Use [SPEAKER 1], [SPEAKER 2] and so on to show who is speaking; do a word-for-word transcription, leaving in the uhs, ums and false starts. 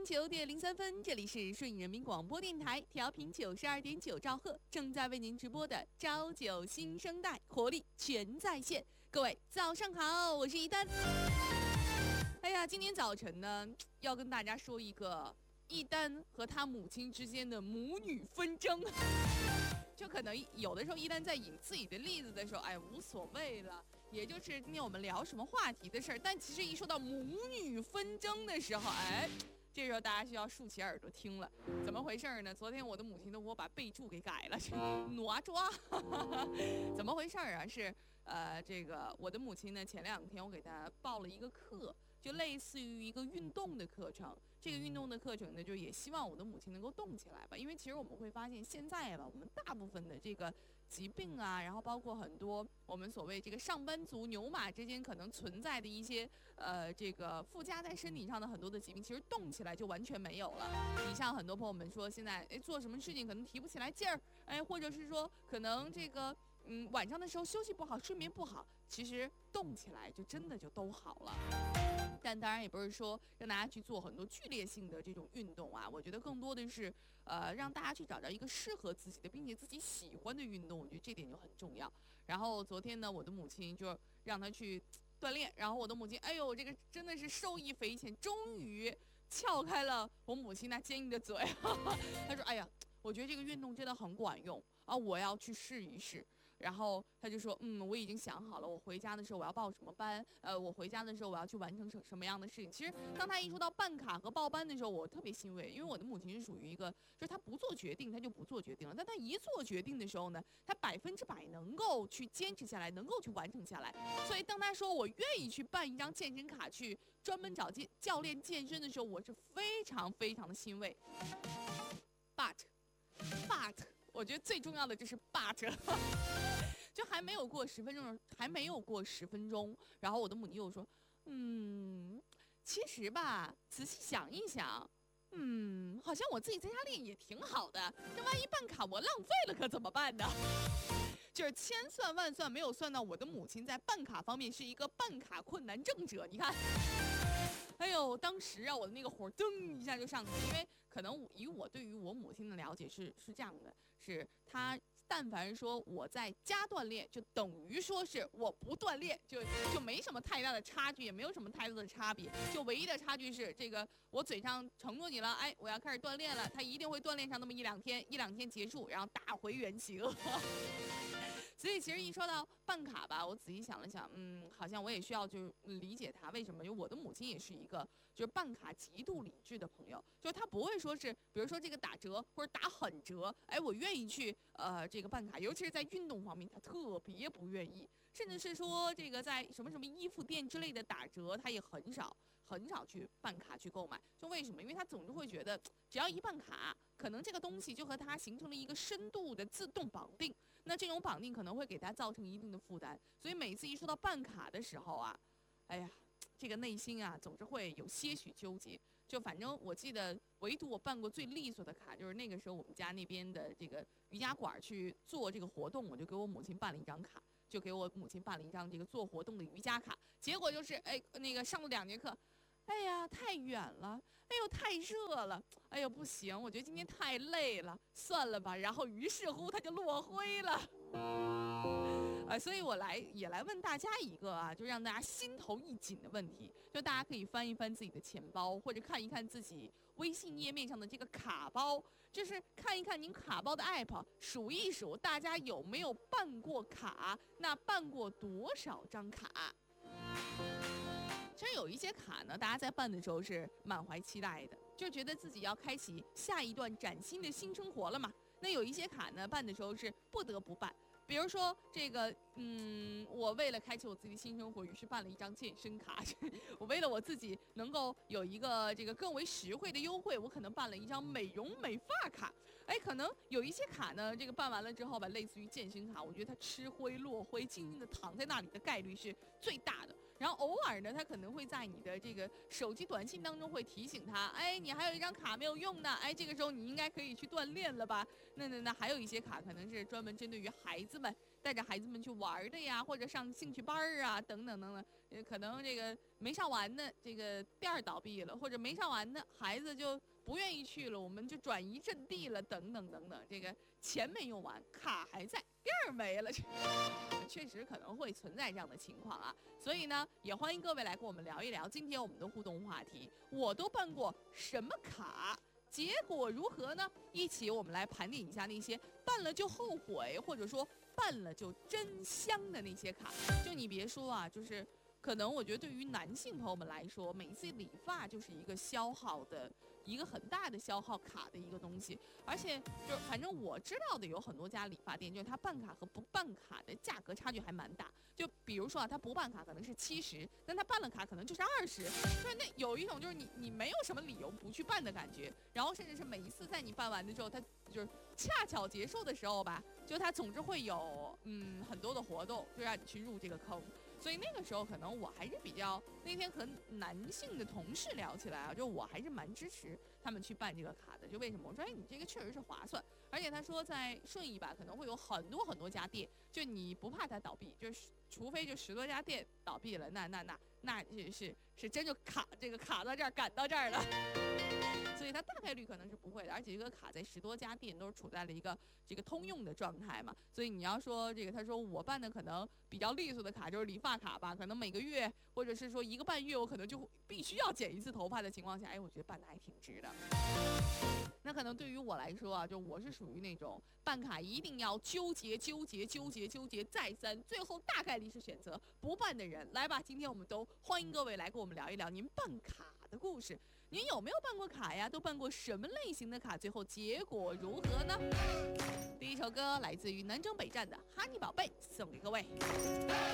[SPEAKER 1] 间九点零三分，这里是顺义人民广播电台，调频九十二点九兆赫，正在为您直播的朝九新生代，活力全在线。各位早上好，我是一丹。哎呀，今天早晨呢，要跟大家说一个一丹和他母亲之间的母女纷争。就可能有的时候一旦在引自己的例子的时候，哎，无所谓了，也就是今天我们聊什么话题的事儿。但其实一说到母女纷争的时候，哎，这时候大家需要竖起耳朵听了。怎么回事呢？昨天我的母亲都给我把备注给改了，是哪抓？怎么回事啊？是呃，这个我的母亲呢，前两天我给她报了一个课。就类似于一个运动的课程，这个运动的课程呢，就也希望我的母亲能够动起来吧。因为其实我们会发现，现在吧，我们大部分的这个疾病啊，然后包括很多我们所谓这个上班族牛马之间可能存在的一些呃这个附加在身体上的很多的疾病，其实动起来就完全没有了。你像很多朋友们说，现在哎做什么事情可能提不起来劲儿，哎，或者是说可能这个。嗯，晚上的时候休息不好，睡眠不好，其实动起来就真的就都好了。但当然也不是说让大家去做很多剧烈性的这种运动啊，我觉得更多的是，呃，让大家去找到一个适合自己的，并且自己喜欢的运动，我觉得这点就很重要。然后昨天呢，我的母亲就让她去锻炼，然后我的母亲，哎呦，这个真的是受益匪浅，终于撬开了我母亲那坚硬的嘴。她说：“哎呀。”我觉得这个运动真的很管用啊！我要去试一试。然后他就说：“嗯，我已经想好了，我回家的时候我要报什么班？呃，我回家的时候我要去完成什什么样的事情？”其实，当他一说到办卡和报班的时候，我特别欣慰，因为我的母亲是属于一个，就是他不做决定，他就不做决定了。但他一做决定的时候呢，他百分之百能够去坚持下来，能够去完成下来。所以，当他说我愿意去办一张健身卡，去专门找健教练健身的时候，我是非常非常的欣慰。But。But 我觉得最重要的就是 But 就还没有过十分钟，还没有过十分钟，然后我的母亲又说，嗯，其实吧，仔细想一想，嗯，好像我自己在家练也挺好的，这万一办卡我浪费了可怎么办呢？就是千算万算没有算到我的母亲在办卡方面是一个办卡困难症者，你看。哎呦，当时啊，我的那个火噔一下就上去了，因为可能以我对于我母亲的了解是是这样的，是她但凡说我在家锻炼，就等于说是我不锻炼，就就没什么太大的差距，也没有什么太多的差别，就唯一的差距是这个我嘴上承诺你了，哎，我要开始锻炼了，她一定会锻炼上那么一两天，一两天结束，然后打回原形。所以其实一说到办卡吧，我仔细想了想，嗯，好像我也需要就是理解他为什么，因为我的母亲也是一个就是办卡极度理智的朋友，就是他不会说是比如说这个打折或者打狠折，哎，我愿意去呃这个办卡，尤其是在运动方面，他特别不愿意，甚至是说这个在什么什么衣服店之类的打折，他也很少很少去办卡去购买。就为什么？因为他总是会觉得，只要一办卡，可能这个东西就和他形成了一个深度的自动绑定，那这种绑定可能会给他造成一定的负担，所以每次一说到办卡的时候啊，哎呀，这个内心啊总是会有些许纠结。就反正我记得，唯独我办过最利索的卡，就是那个时候我们家那边的这个瑜伽馆去做这个活动，我就给我母亲办了一张卡，就给我母亲办了一张这个做活动的瑜伽卡。结果就是，哎，那个上了两节课。哎呀，太远了，哎呦，太热了，哎呦，不行，我觉得今天太累了，算了吧。然后于是乎它就落灰了。呃，所以我来也来问大家一个啊，就让大家心头一紧的问题，就大家可以翻一翻自己的钱包，或者看一看自己微信页面上的这个卡包，就是看一看您卡包的 app， 数一数大家有没有办过卡，那办过多少张卡？其实有一些卡呢，大家在办的时候是满怀期待的，就觉得自己要开启下一段崭新的新生活了嘛。那有一些卡呢，办的时候是不得不办，比如说这个，嗯，我为了开启我自己的新生活，于是办了一张健身卡。我为了我自己能够有一个这个更为实惠的优惠，我可能办了一张美容美发卡。哎，可能有一些卡呢，这个办完了之后吧，类似于健身卡，我觉得它吃灰落灰，静静的躺在那里的概率是最大的。然后偶尔呢，它可能会在你的这个手机短信当中会提醒他，哎，你还有一张卡没有用呢，哎，这个时候你应该可以去锻炼了吧？那那那还有一些卡可能是专门针对于孩子们， 带着孩子们去玩的呀，或者上兴趣班儿啊，等等等等。呃，可能这个没上完呢，这个店儿倒闭了，或者没上完呢，孩子就不愿意去了，我们就转移阵地了，等等等等。这个钱没用完，卡还在，店儿没了，确实可能会存在这样的情况啊。所以呢，也欢迎各位来跟我们聊一聊今天我们的互动话题：我都办过什么卡？结果如何呢？一起我们来盘点一下那些办了就后悔，或者说办了就真香的那些卡。就你别说啊，就是可能我觉得对于男性朋友们来说，每一次理发就是一个消耗的一个很大的消耗卡的一个东西。而且就反正我知道的有很多家理发店，就是它办卡和不办卡的价格差距还蛮大。就比如说啊，他不办卡可能是七十，但他办了卡可能就是二十。所以那有一种就是你你没有什么理由不去办的感觉。然后甚至是每一次在你办完的时候，他就是恰巧结束的时候吧，就他总之会有嗯很多的活动，就让你去入这个坑。所以那个时候可能我还是比较，那天和男性的同事聊起来啊，就我还是蛮支持他们去办这个卡的。就为什么？我说哎，你这个确实是划算，而且他说在顺义吧，可能会有很多很多家店，就你不怕它倒闭，就是除非就十多家店倒闭了，那那那那是是是真就卡这个卡到这儿赶到这儿了。所以它大概率可能是不会的，而且这个卡在十多家店都是处在了一个这个通用的状态嘛。所以你要说这个，他说我办的可能比较利索的卡就是理发卡吧，可能每个月或者是说一个半月，我可能就必须要剪一次头发的情况下，哎，我觉得办的还挺值的。那可能对于我来说啊，就我是属于那种办卡一定要纠结纠结纠结纠结再三，最后大概率是选择不办的人。来吧，今天我们都欢迎各位来跟我们聊一聊您办卡的故事。您有没有办过卡呀？都办过什么类型的卡？最后结果如何呢？第一首歌来自于南征北战的《哈尼宝贝》，送给各位。